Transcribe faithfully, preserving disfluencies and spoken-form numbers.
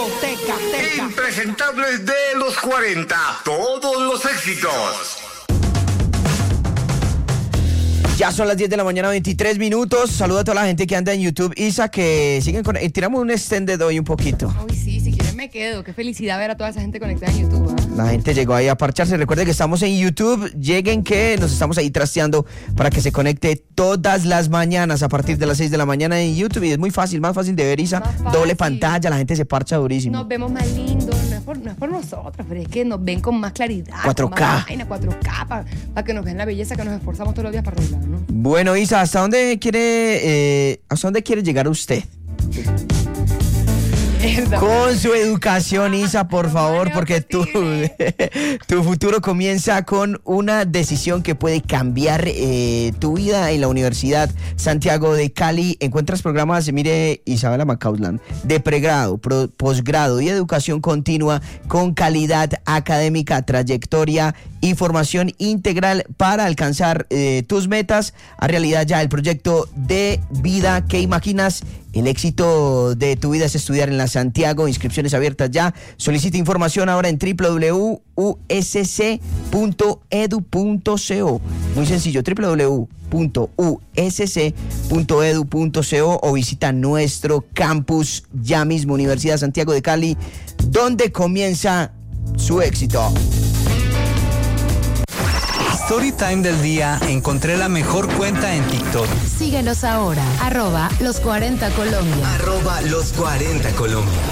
discoteca. Teca. Impresentables de los cuarenta. Todos los éxitos. Ya son las diez de la mañana, veintitrés minutos. Saluda a toda la gente que anda en YouTube. Isa, que siguen con... eh, tiramos un extended hoy un poquito. Uy, sí, si quieren me quedo. Qué felicidad ver a toda esa gente conectada en YouTube, ¿eh? La gente llegó ahí a parcharse. Recuerden que estamos en YouTube. Lleguen que nos estamos ahí trasteando para que se conecte todas las mañanas a partir de las seis de la mañana en YouTube. Y es muy fácil, más fácil de ver, Isa. Doble pantalla, la gente se parcha durísimo. Nos vemos más lindos. No es por, no es por nosotros, pero es que nos ven con más claridad. cuatro K. Con más vaina, cuatro K, para pa que nos vean la belleza que nos esforzamos todos los días para arreglar, ¿no? Bueno, Isa, ¿hasta dónde quiere, eh, hasta dónde quiere llegar usted? Con su educación, Isa, por favor, porque tu, tu futuro comienza con una decisión que puede cambiar eh, tu vida en la Universidad Santiago de Cali. Encuentras programas, mire, Isabela Macausland, de pregrado, pro, posgrado y educación continua con calidad académica, trayectoria y formación integral para alcanzar eh, tus metas. A realidad ya el proyecto de vida que imaginas. El éxito de tu vida es estudiar en la Santiago. Inscripciones abiertas ya. Solicita información ahora en doble u doble u doble u punto u s c punto e d u punto co. Muy sencillo, doble u doble u doble u punto u s c punto e d u punto co o visita nuestro campus ya mismo, Universidad Santiago de Cali, donde comienza su éxito. Storytime del día, encontré la mejor cuenta en TikTok. Síguenos ahora, arroba los cuarenta Colombia. Arroba los cuarenta Colombia.